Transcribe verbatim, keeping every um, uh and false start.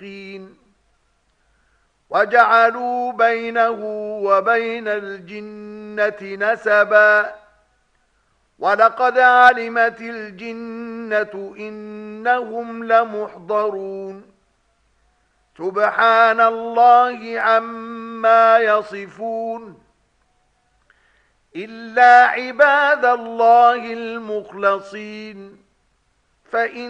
الصادقين وجعلوا بينه وبين الجنة نسبا ولقد علمت الجنة إنهم لمحضرون سبحان الله عما يصفون إلا عباد الله المخلصين فإن